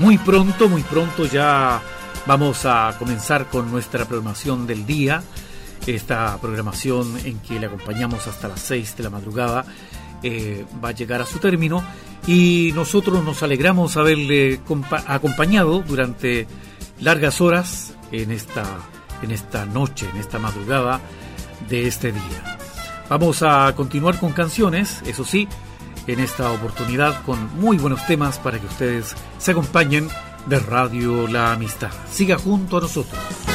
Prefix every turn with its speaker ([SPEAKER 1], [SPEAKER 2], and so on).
[SPEAKER 1] Muy pronto ya vamos a comenzar con nuestra programación del día. Esta programación en que le acompañamos hasta las 6 de la madrugada va a llegar a su término y nosotros nos alegramos haberle acompañado durante largas horas en esta noche, en esta madrugada de este día. Vamos a continuar con canciones, eso sí, en esta oportunidad con muy buenos temas para que ustedes se acompañen de Radio La Amistad. Siga junto a nosotros.